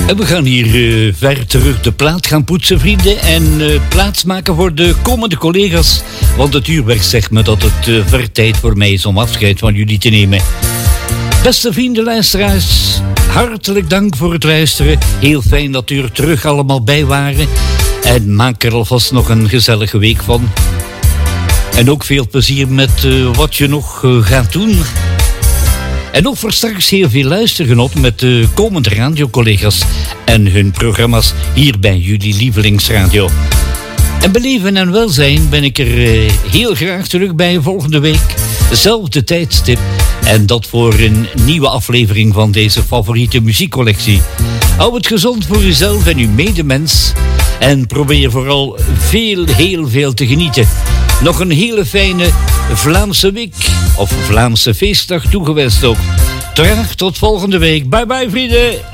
En we gaan hier ver terug de plaat gaan poetsen, vrienden. En plaatsmaken voor de komende collega's. Want het uurwerk zegt me dat het ver tijd voor mij is om afscheid van jullie te nemen. Beste vrienden, luisteraars, hartelijk dank voor het luisteren. Heel fijn dat u er terug allemaal bij waren. En maak er alvast nog een gezellige week van. En ook veel plezier met wat je nog gaat doen. En ook voor straks heel veel luistergenot met de komende radiocollega's en hun programma's hier bij jullie lievelingsradio. En beleven en welzijn ben ik er heel graag terug bij volgende week. Zelfde tijdstip. En dat voor een nieuwe aflevering van deze favoriete muziekcollectie. Hou het gezond voor uzelf en uw medemens. En probeer vooral heel veel te genieten. Nog een hele fijne Vlaamse week of Vlaamse feestdag toegewenst ook. Graag tot volgende week. Bye bye vrienden.